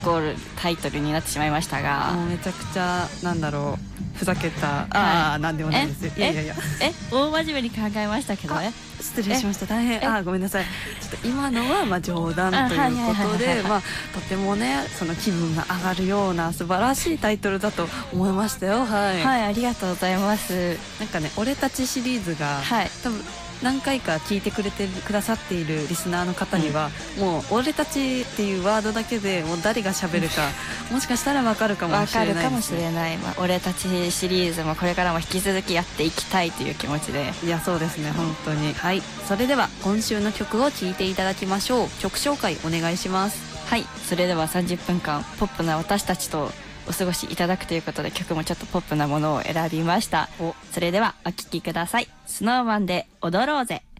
ゴールタイトルになってしまいましたが、 もうめちゃくちゃなんだろう、ふざけた、なんでもないですよ。いやいやいや、 大真面目に考えましたけどね。 失礼しました。大変、ごめんなさい。ちょっと今のは冗談ということで、とてもね、その気分が上がるような素晴らしいタイトルだと思いましたよ。はい、 ありがとうございます。 なんかね、俺たちシリーズが、多分何回か聞いてくださっているリスナーの方には、もう俺たちっていうワードだけでもう誰が喋るかもしかしたら分かるかもしれないです。 分かるかもしれない。俺たちシリーズもこれからも引き続きやっていきたいという気持ちで。 いや、そうですね、本当に。はい、それでは今週の曲を聴いていただきましょう。曲紹介お願いします。 はい、それでは30分間ポップな私たちとお過ごしいただくということで、曲もちょっとポップなものを選びました。それではお聴きください。スノーマンで踊ろうぜ。